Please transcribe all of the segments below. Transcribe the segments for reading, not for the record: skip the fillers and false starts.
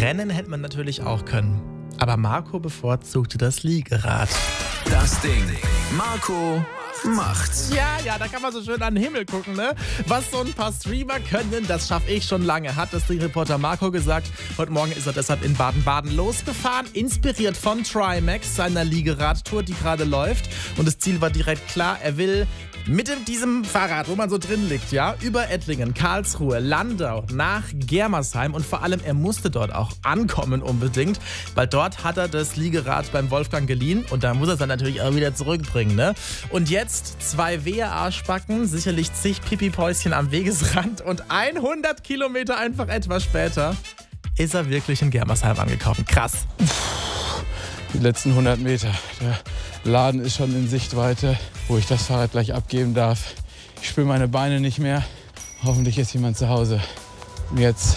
Rennen hätte man natürlich auch können. Aber Marco bevorzugte das Liegerad. Das Ding. Marco macht's. Ja, da kann man so schön an den Himmel gucken, ne? Was so ein paar Streamer können, das schaffe ich schon lange, hat das Reporter Marco gesagt. Heute Morgen ist er deshalb in Baden-Baden losgefahren, inspiriert von Trimax, seiner Liegeradtour, die gerade läuft. Und das Ziel war direkt klar, er will mit diesem Fahrrad, wo man so drin liegt, ja, über Ettlingen, Karlsruhe, Landau, nach Germersheim und vor allem, er musste dort auch ankommen unbedingt, weil dort hat er das Liegerad beim Wolfgang geliehen und da muss er es dann natürlich auch wieder zurückbringen, ne? Und jetzt 2 Wehe-Arschbacken, sicherlich zig Pipi-Päuschen am Wegesrand und 100 Kilometer einfach etwas später ist er wirklich in Germersheim angekommen. Krass. Die letzten 100 Meter. Der Laden ist schon in Sichtweite, wo ich das Fahrrad gleich abgeben darf. Ich spüre meine Beine nicht mehr. Hoffentlich ist jemand zu Hause. Und jetzt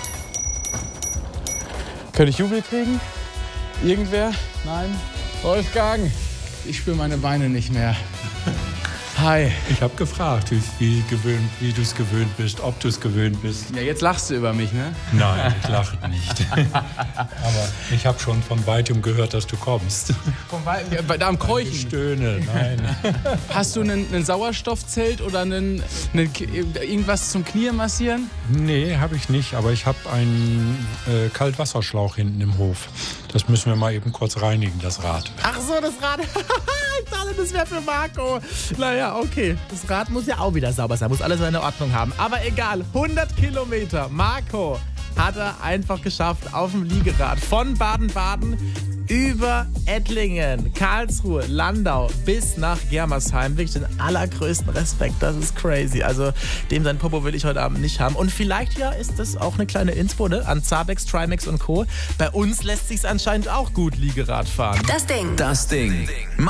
könnte ich Jubel kriegen? Irgendwer? Nein? Wolfgang, ich spüre meine Beine nicht mehr. Hi. Ich habe gefragt, wie du es gewöhnt bist, ob du es gewöhnt bist. Ja, jetzt lachst du über mich, ne? Nein, ich lache nicht. Aber ich habe schon von weitem gehört, dass du kommst. Von weitem? Ja, da am Keuchen? Stöhne, nein. Hast du einen Sauerstoffzelt oder irgendwas zum Knie massieren? Nee, habe ich nicht. Aber ich habe einen Kaltwasserschlauch hinten im Hof. Das müssen wir mal eben kurz reinigen, das Rad. Ach so, das Rad. Ich dachte, das wäre für Marco. Naja, okay. Das Rad muss ja auch wieder sauber sein, muss alles seine Ordnung haben. Aber egal, 100 Kilometer. Marco hat er einfach geschafft auf dem Liegerad von Baden-Baden über Ettlingen, Karlsruhe, Landau bis nach Germersheim. Wirklich den allergrößten Respekt, das ist crazy. Also dem sein Popo will ich heute Abend nicht haben. Und vielleicht ja ist das auch eine kleine Inspo, ne? An Zabex, Trimax und Co. Bei uns lässt sich's anscheinend auch gut Liegerad fahren. Das Ding.